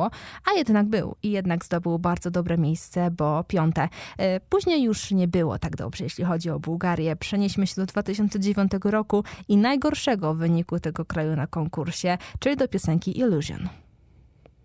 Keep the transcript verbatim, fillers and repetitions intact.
mało, a jednak był i jednak zdobył bardzo dobre miejsce, bo piąte. Później już nie było tak dobrze, jeśli chodzi o Bułgarię. Przenieśmy się do dwa tysiące dziewiątego roku i najgorszego wyniku tego kraju na konkursie, czyli do piosenki Illusion.